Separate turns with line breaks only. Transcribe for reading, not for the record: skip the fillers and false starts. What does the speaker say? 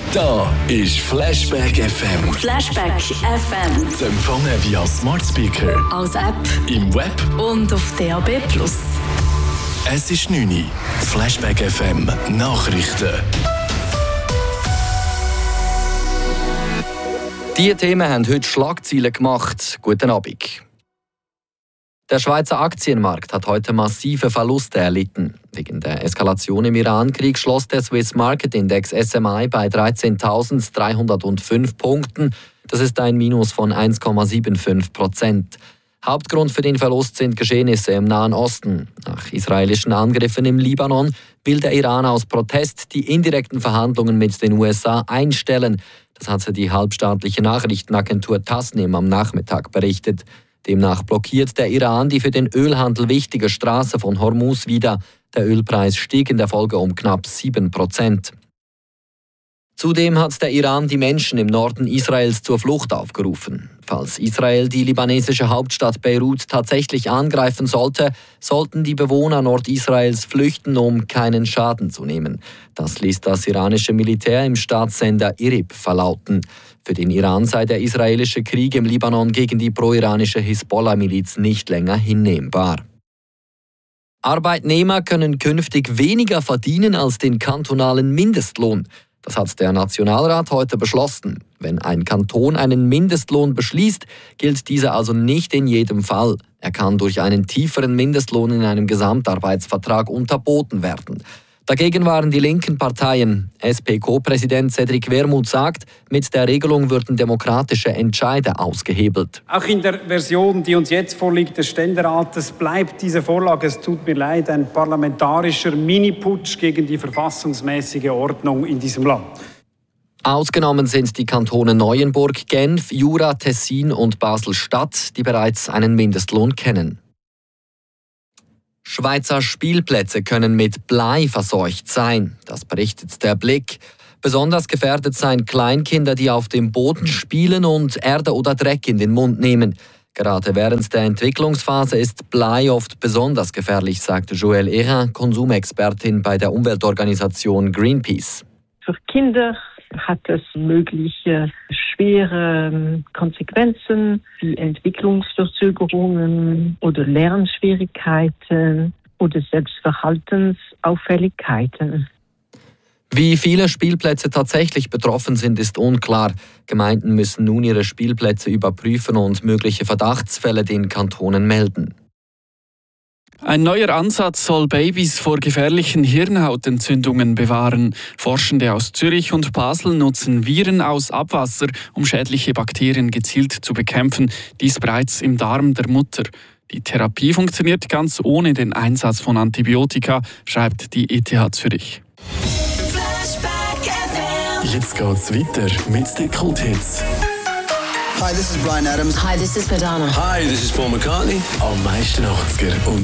Da ist Flashback FM.
Flashback FM.
Zu empfangen via Smart Speaker,
Als App
im Web.
und auf DAB+.
Es ist 9 Uhr. Flashback FM Nachrichten.
Diese Themen haben heute Schlagzeilen gemacht. Guten Abend. Der Schweizer Aktienmarkt hat heute massive Verluste erlitten. Wegen der Eskalation im Iran-Krieg schloss der Swiss Market Index SMI bei 13.305 Punkten. Das ist ein Minus von 1,75%. Hauptgrund für den Verlust sind Geschehnisse im Nahen Osten. Nach israelischen Angriffen im Libanon will der Iran aus Protest die indirekten Verhandlungen mit den USA einstellen. Das hatte die halbstaatliche Nachrichtenagentur Tasnim am Nachmittag berichtet. Demnach blockiert der Iran die für den Ölhandel wichtige Straße von Hormuz wieder. Der Ölpreis stieg in der Folge um knapp 7%. Zudem hat der Iran die Menschen im Norden Israels zur Flucht aufgerufen. Falls Israel die libanesische Hauptstadt Beirut tatsächlich angreifen sollte, sollten die Bewohner Nordisraels flüchten, um keinen Schaden zu nehmen. Das ließ das iranische Militär im Staatssender IRIB verlauten. Für den Iran sei der israelische Krieg im Libanon gegen die pro-iranische Hisbollah-Miliz nicht länger hinnehmbar. Arbeitnehmer können künftig weniger verdienen als den kantonalen Mindestlohn. Das hat der Nationalrat heute beschlossen. Wenn ein Kanton einen Mindestlohn beschließt, gilt dieser also nicht in jedem Fall. Er kann durch einen tieferen Mindestlohn in einem Gesamtarbeitsvertrag unterboten werden. Dagegen waren die linken Parteien. SP-Co-Präsident Cedric Wermuth sagt, mit der Regelung würden demokratische Entscheide ausgehebelt.
Auch in der Version, die uns jetzt vorliegt, des Ständerates, bleibt diese Vorlage, es tut mir leid, ein parlamentarischer Mini-Putsch gegen die verfassungsmäßige Ordnung in diesem Land.
Ausgenommen sind die Kantone Neuenburg, Genf, Jura, Tessin und Basel-Stadt, die bereits einen Mindestlohn kennen. Schweizer Spielplätze können mit Blei verseucht sein. Das berichtet der Blick. Besonders gefährdet seien Kleinkinder, die auf dem Boden spielen und Erde oder Dreck in den Mund nehmen. Gerade während der Entwicklungsphase ist Blei oft besonders gefährlich, sagte Joëlle Erin, Konsumexpertin bei der Umweltorganisation Greenpeace.
Für Kinder hat es mögliche schwere Konsequenzen wie Entwicklungsverzögerungen oder Lernschwierigkeiten oder selbst Verhaltensauffälligkeiten.
Wie viele Spielplätze tatsächlich betroffen sind, ist unklar. Gemeinden müssen nun ihre Spielplätze überprüfen und mögliche Verdachtsfälle den Kantonen melden.
Ein neuer Ansatz soll Babys vor gefährlichen Hirnhautentzündungen bewahren. Forschende aus Zürich und Basel nutzen Viren aus Abwasser, um schädliche Bakterien gezielt zu bekämpfen, dies bereits im Darm der Mutter. Die Therapie funktioniert ganz ohne den Einsatz von Antibiotika, schreibt die ETH Zürich.
Jetzt geht's weiter mit den Kulthits.
Hi, this is Bryan Adams.
Hi, this is Madonna.
Hi, this is Paul McCartney.
Am meisten 80er und